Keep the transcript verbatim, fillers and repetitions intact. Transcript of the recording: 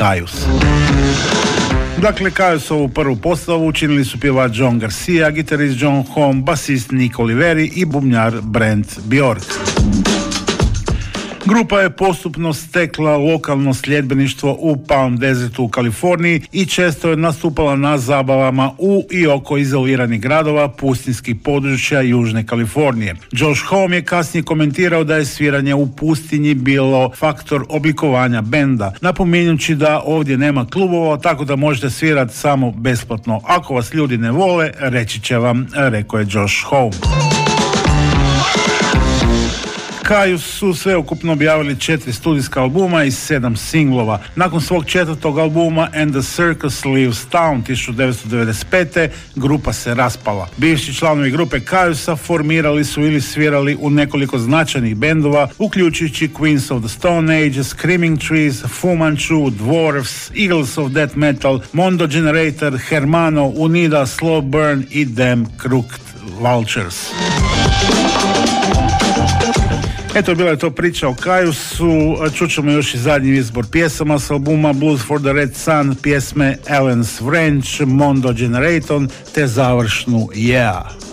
Kaius. Dakle, Kaiusovu prvu postavu učinili su pjevač John Garcia, gitarist John Home, basist Nick Oliveri i bubnjar Brent Bjork. Grupa je postupno stekla lokalno sljedbeništvo u Palm Desertu u Kaliforniji i često je nastupala na zabavama u i oko izoliranih gradova pustinskih područja Južne Kalifornije. Josh Homme je kasnije komentirao da je sviranje u pustinji bilo faktor oblikovanja benda, napominjući da ovdje nema klubova, tako da možete svirati samo besplatno. Ako vas ljudi ne vole, reći će vam, rekao je Josh Homme. Kaius su sveukupno objavili četiri studijska albuma i sedam singlova. Nakon svog četvrtog albuma And the Circus Leaves Town tisuću devetsto devedeset pete grupa se raspala. Bivši članovi grupe Kaiusa formirali su ili svirali u nekoliko značajnih bendova, uključujući Queens of the Stone Age, Screaming Trees, Fu Manchu, Dwarfs, Eagles of Death Metal, Mondo Generator, Hermano, Unida, Slow Burn i Damn Crooked Vultures. Eto, bila je to priča o Kaiusu. Čućemo još i zadnji izbor pjesama s albuma Blues for the Red Sun, pjesme Alan's Wrench, Mondo Generator te završnu Yeah.